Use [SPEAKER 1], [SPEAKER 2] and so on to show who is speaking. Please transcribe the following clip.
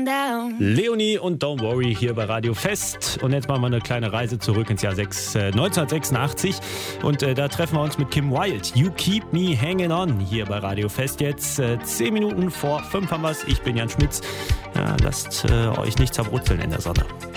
[SPEAKER 1] down.
[SPEAKER 2] Leonie und Don't Worry hier bei Radio Fest. Und jetzt machen wir eine kleine Reise zurück ins Jahr 1986. Und da treffen wir uns mit Kim Wilde. You Keep Me Hanging On hier bei Radio Fest. Jetzt 10 Minuten vor 5 haben wir es. Ich bin Jan Schmitz. Ja, lasst euch nicht zerbrutzeln in der Sonne.